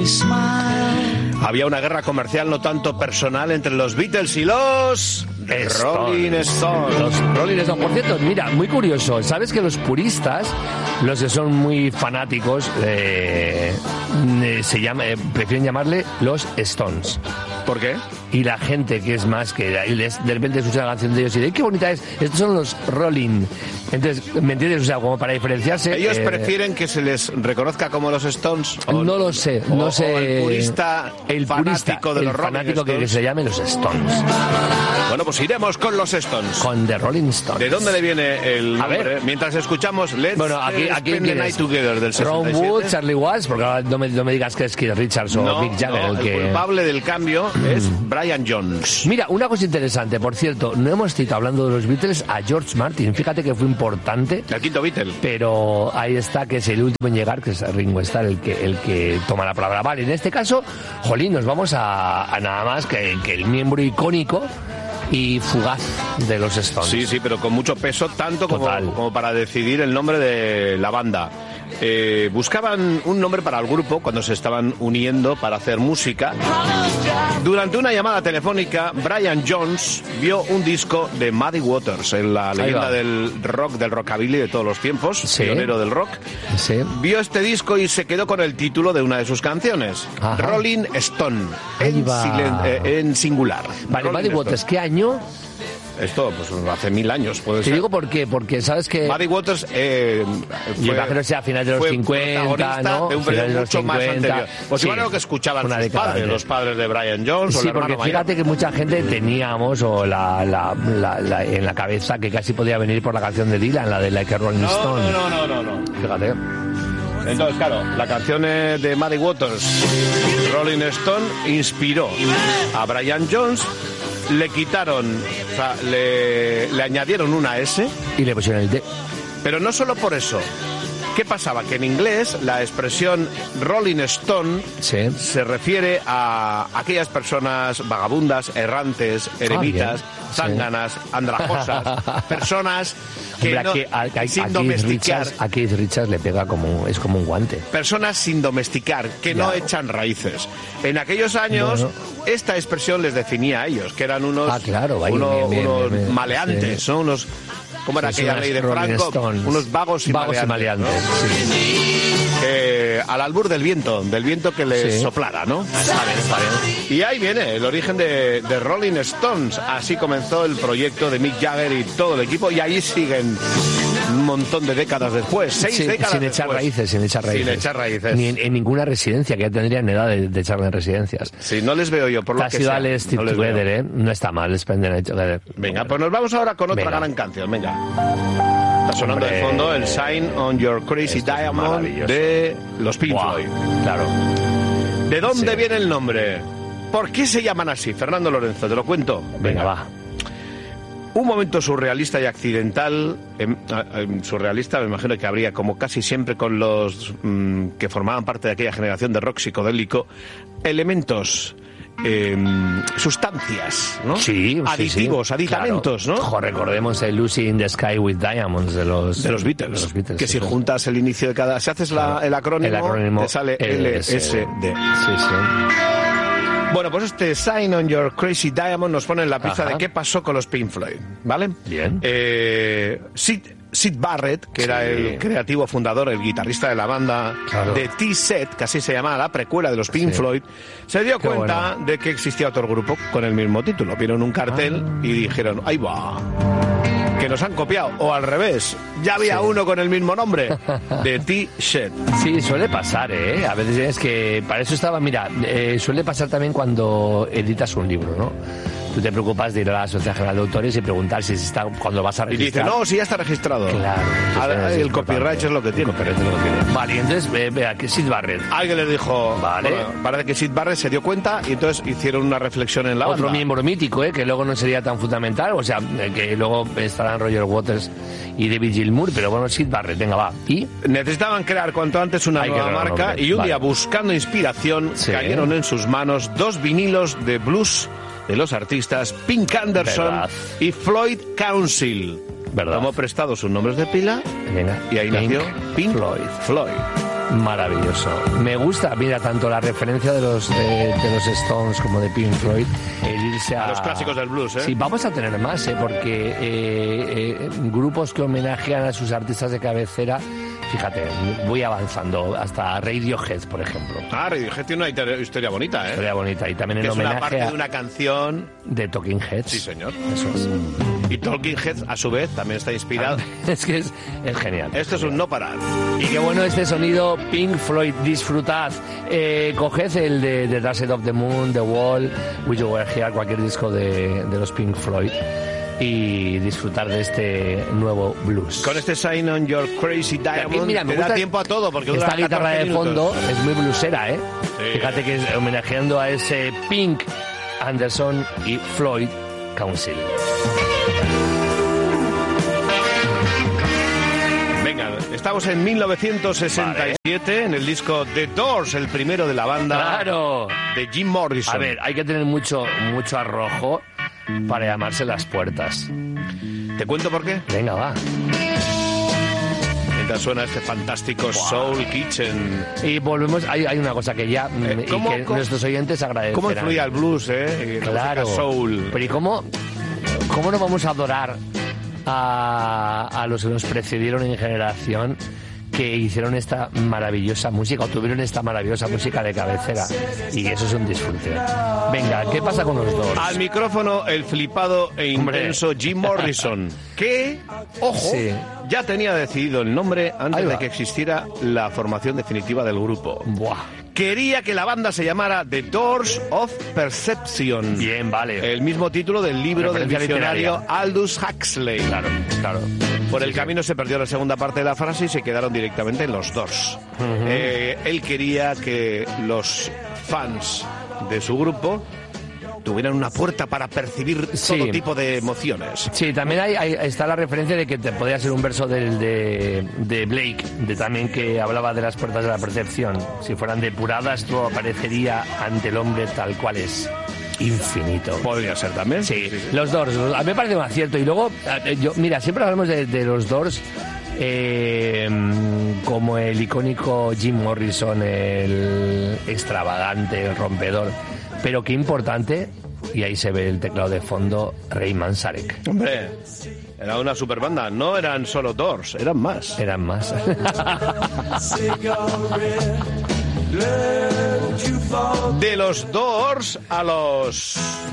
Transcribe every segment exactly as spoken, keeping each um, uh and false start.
Había una guerra comercial no tanto personal entre los Beatles y los Stones. Rolling Stones. Los Rolling Stones. Por cierto, mira, muy curioso. ¿Sabes que los puristas, los que son muy fanáticos, eh, se llama, eh, prefieren llamarle los Stones? ¿Por qué? Y la gente que es más que y les, de repente escucha la canción de ellos y dice, qué bonita es, estos son los Rolling. Entonces, ¿me entiendes? O sea, como para diferenciarse. ¿Ellos eh, prefieren que se les reconozca como los Stones? O, no lo sé, o, no sé. O el purista, el purista, fanático de el los Rolling fanático Stones. que se llame los Stones. Bueno, pues iremos con los Stones. Con The Rolling Stones. ¿De dónde le viene el nombre? A ver. Mientras escuchamos Let's Bueno, aquí, aquí Spend the Night Together del sesenta y siete. Ron Wood, Charlie Watts, porque ahora no me, no me digas que es Keith Richards o No, Mick Jagger. no, el, el que... culpable del cambio es Brian Jones. Mira, una cosa interesante, por cierto, no hemos citado, hablando de los Beatles, a George Martin. Fíjate que fue importante. El quinto Beatle. Pero ahí está, que es el último en llegar, que es Ringo Starr el que, el que toma la palabra. Vale, en este caso, jolín, nos vamos a, a nada más que, que el miembro icónico y fugaz de los Stones. Sí, sí, pero con mucho peso, tanto como, como para decidir el nombre de la banda. Eh, buscaban un nombre para el grupo cuando se estaban uniendo para hacer música. Durante una llamada telefónica, Brian Jones vio un disco de Muddy Waters, en la leyenda del rock, del rockabilly de todos los tiempos, ¿sí? Pionero del rock. Sí. Vio este disco y se quedó con el título de una de sus canciones, Ajá. Rolling Stone, en, silen, eh, en singular. Vale, Muddy Waters, ¿qué año? Esto, pues hace mil años, puede Te ser. Te digo por qué, porque sabes que... Muddy Waters eh, fue, yo imagino que sea a finales de los cincuenta, ¿no? De un periodo mucho más anterior. Pues sí, igual lo que escuchaban sus padres, antes. los padres de Brian Jones sí, o la porque fíjate mayor. que mucha gente teníamos o la, la, la, la, en la cabeza que casi podía venir por la canción de Dylan, la de Like a Rolling no, Stone. No, no, no, no, no. Fíjate. Entonces, claro, la canción de Muddy Waters, Rolling Stone, inspiró a Brian Jones. Le quitaron, o sea, le, le añadieron una S. Y le pusieron el D. Pero no solo por eso. ¿Qué pasaba? Que en inglés la expresión Rolling Stone sí. se refiere a aquellas personas vagabundas, errantes, eremitas, ah, zánganas, sí. andrajosas, personas que Hombre, no, aquí, a, sin a domesticar. Richards, a Keith Richards le pega como, es como un guante. Personas sin domesticar, que ya. no echan raíces. En aquellos años, bueno. esta expresión les definía a ellos, que eran unos, ah, claro, vaya, unos, bien, bien, unos bien, bien, maleantes, sí. ¿no? Unos... ¿Cómo era sí, aquella ley de Franco? Stones. Unos vagos y vagos maleantes. Y maleantes ¿no? sí. eh, al albur del viento, del viento que les sí. soplara, ¿no? Está bien, está bien. Y ahí viene el origen de, de Rolling Stones. Así comenzó el proyecto de Mick Jagger y todo el equipo, y ahí siguen un montón de décadas después, seis sí, décadas sin después. echar raíces, sin echar raíces. Sin echar raíces. Ni en, en ninguna residencia, que ya tendrían edad de, de echarle en residencias. Sí, no les veo yo, por lo La que ciudad sea. Stick No Together, ¿eh? No está mal, Spend the Night Together. Venga, pues nos vamos ahora con otra venga. gran canción, venga. Está sonando Hombre, de fondo el Sign on Your Crazy Diamond de los Pink Floyd. Claro. ¿De dónde sí. viene el nombre? ¿Por qué se llaman así? Fernando Lorenzo, ¿te lo cuento? Venga, venga. va. Un momento surrealista y accidental, eh, eh, surrealista me imagino que habría, como casi siempre con los mm, que formaban parte de aquella generación de rock psicodélico, elementos, eh, sustancias, ¿no? Sí, aditivos, sí, sí. aditamentos, claro. ¿no? Ojo, recordemos el Lucy in the Sky with Diamonds de los, de los Beatles, de los Beatles que sí, si sí. juntas el inicio de cada... Si haces la, el, acrónimo, el acrónimo, te sale L S D. Sí, sí. Bueno, pues este Sign on Your Crazy Diamond nos pone en la pista Ajá. de qué pasó con los Pink Floyd, ¿vale? Bien. Eh, Sid, Sid Barrett, que sí. era el creativo fundador, el guitarrista de la banda claro. de T-Set, que así se llamaba la precuela de los Pink sí. Floyd, se dio qué cuenta bueno. de que existía otro grupo con el mismo título. Vieron un cartel ah. y dijeron, ¡ahí va! Que nos han copiado, o al revés, ya había sí. uno con el mismo nombre, de T-Shed. Sí, suele pasar, ¿eh? A veces es que, para eso estaba, mira, eh, suele pasar también cuando editas un libro, ¿no? Tú te preocupas de ir a la Sociedad General de Autores y preguntar si está cuando vas a registrar. Y dice, no, si ya está registrado. Claro. Ahora, el copyright es lo que tiene. El copyright es lo que tiene. Vale, y entonces, ve, vea, que Sid Barrett. Alguien le dijo, vale. Bueno, parece que Sid Barrett se dio cuenta y entonces hicieron una reflexión en la Otro banda. miembro mítico, ¿eh? Que luego no sería tan fundamental, o sea, que luego estarán Roger Waters y David Gilmour, pero bueno, Sid Barrett, venga, va. ¿Y? Necesitaban crear cuanto antes una Hay nueva marca y un vale. día, buscando inspiración, sí. cayeron en sus manos dos vinilos de blues de los artistas Pink Anderson ¿verdad? Y Floyd Council. ¿verdad? Tomó prestados sus nombres de pila venga. y ahí Pink nació Pink Floyd. Floyd. Maravilloso. Me gusta, mira, tanto la referencia de los de, de los Stones como de Pink Floyd, el irse a... a los clásicos del blues, ¿eh? Sí, vamos a tener más, ¿eh? Porque eh, eh, grupos que homenajean a sus artistas de cabecera, fíjate, voy avanzando hasta Radiohead, por ejemplo. Ah, Radiohead tiene una historia bonita, ¿eh? Historia bonita, y también en que es homenaje una parte a... de una canción... de Talking Heads. Sí, señor. Eso es. Y Talking Heads, a su vez, también está inspirado. Es que es, es genial. Esto es un no parar. Y qué bueno este sonido, Pink Floyd, disfrutad. Eh, coged el de The Dark Side of the Moon, The Wall, We You Were Here, cualquier disco de, de los Pink Floyd, y disfrutar de este nuevo blues. Con este Sign on Your Crazy Diamond, mira, me te da gusta tiempo a todo, porque esta guitarra de minutos. fondo es muy bluesera, ¿eh? Sí. Fíjate que es homenajeando a ese Pink, Anderson y Floyd Council. Venga, estamos en mil novecientos sesenta y siete, vale, en el disco The Doors, el primero de la banda. ¡Claro! De Jim Morrison. A ver, hay que tener mucho, mucho arrojo para llamarse Las Puertas. ¿Te cuento por qué? Venga, va. Mientras suena este fantástico wow. Soul Kitchen. Y volvemos, hay, hay una cosa que ya eh, y que cómo, nuestros oyentes agradecerán. ¿Cómo influía el blues, eh? Claro. Soul. Pero ¿y cómo, cómo no vamos a adorar a, a los que nos precedieron en generación, que hicieron esta maravillosa música, o tuvieron esta maravillosa música de cabecera? Y eso es un disfrute. Venga, ¿qué pasa con los dos? Al micrófono, el flipado e intenso Hombre. Jim Morrison, que, ojo, sí. ya tenía decidido el nombre antes de que existiera la formación definitiva del grupo. Buah. Quería que la banda se llamara The Doors of Perception. Bien, vale. El mismo título del libro del visionario Aldous Huxley. Claro, claro. Por el sí, camino sí. se perdió la segunda parte de la frase y se quedaron directamente en los Doors. Uh-huh. Eh, él quería que los fans de su grupo tuvieran una puerta para percibir sí. todo tipo de emociones. Sí, también hay, hay, está la referencia de que te podría ser un verso del, de, de Blake, de también que hablaba de las puertas de la percepción. Si fueran depuradas, todo aparecería ante el hombre tal cual es. Infinito. Podría ser también. Sí, sí, sí. Los Doors, a mí me parece un acierto. Y luego, yo, mira, siempre hablamos de, de los Doors eh, como el icónico Jim Morrison, el extravagante, el rompedor. Pero qué importante, y ahí se ve el teclado de fondo, Ray Manzarek. Hombre, era una super banda. No eran solo Doors, eran más. Eran más. De los Doors a los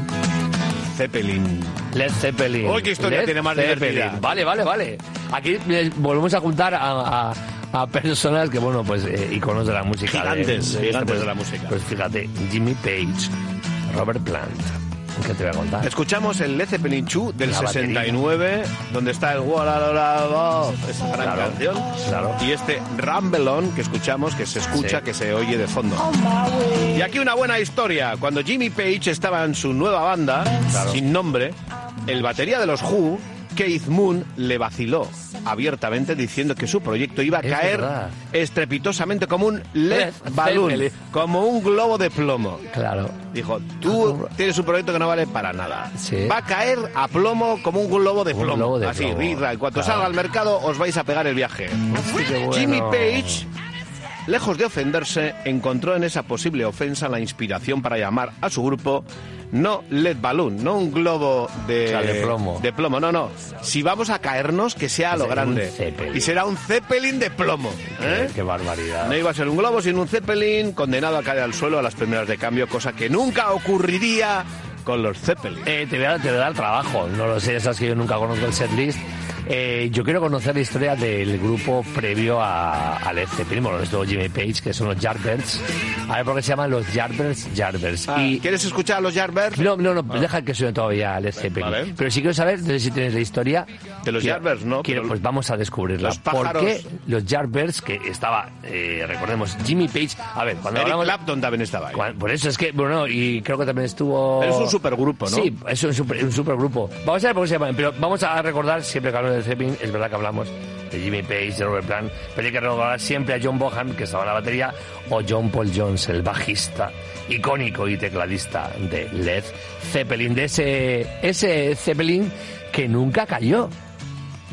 Zeppelin. Led Zeppelin. Uy, qué historia Led tiene más Zeppelin. divertida. Vale, vale, vale. Aquí volvemos a juntar a, a, a personas que, bueno, pues eh, iconos de la música. Gigantes, de, de, gigantes pues, de la música. Pues fíjate, Jimmy Page, Robert Plant. ¿Qué te voy a contar? Escuchamos el Led Zeppelin dos del la sesenta y nueve, batería. Donde está el What a Love, esa gran claro, canción. Claro. Y este Rumble On que escuchamos, que se escucha, sí. que se oye de fondo. Oh, y aquí una buena historia. Cuando Jimmy Page estaba en su nueva banda, claro. sin nombre, el batería de los Who, Keith Moon, le vaciló abiertamente diciendo que su proyecto iba a es caer verdad. estrepitosamente como un Led balloon, como un globo de plomo. Claro. Dijo, tú tienes un proyecto que no vale para nada. Sí. Va a caer a plomo como un globo de plomo. Globo de Así, plomo. rirra. En cuanto claro. salga al mercado, os vais a pegar el viaje. Hostia, qué bueno. Jimmy Page, lejos de ofenderse, encontró en esa posible ofensa la inspiración para llamar a su grupo no Led Balloon, no un globo de, o sea, de plomo. De plomo, no, no. Si vamos a caernos, que sea a lo grande. Y será un Zeppelin de plomo. ¿eh? Qué, qué barbaridad. No iba a ser un globo, sino un Zeppelin condenado a caer al suelo a las primeras de cambio, cosa que nunca ocurriría con los Zeppelin. Eh, te, voy a, te voy a dar trabajo, no lo sé, esas que yo nunca conozco el setlist. Eh, yo quiero conocer la historia del grupo previo a, a Led Zeppelin, bueno, esto Jimmy Page, que son los Yardbirds. A ver por qué se llaman los Yardbirds Yardbirds. Ah, y... ¿Quieres escuchar a los Yardbirds? No, no, no, ah. deja que suene todavía Led Zeppelin. Vale. Pero si quiero saber, no sé si tienes la historia. De los quiero, Yardbirds, ¿no? Quiero, pues vamos a descubrirla. Los pájaros... ¿Por qué los Yardbirds, que estaba, eh, recordemos, Jimmy Page... A ver, cuando Eric hablamos... Clapton también estaba ahí. Cuando, por eso es que, bueno, y creo que también estuvo... Pero es un supergrupo, ¿no? Sí, es un, super, un supergrupo. Vamos a ver por qué se llaman, pero vamos a recordar, siempre que hablamos de Zeppelin, es verdad que hablamos de Jimmy Page, de Robert Plant, pero hay que recordar siempre a John Bonham, que estaba en la batería, o John Paul Jones, el bajista icónico y tecladista de Led Zeppelin, de ese, ese Zeppelin que nunca cayó.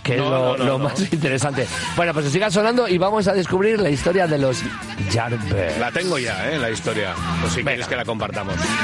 que no, es lo, no, no, lo no. más interesante. Bueno, pues sigan sonando y vamos a descubrir la historia de los Yardbirds. La tengo ya, ¿eh? La historia. Pues si quieres que la compartamos.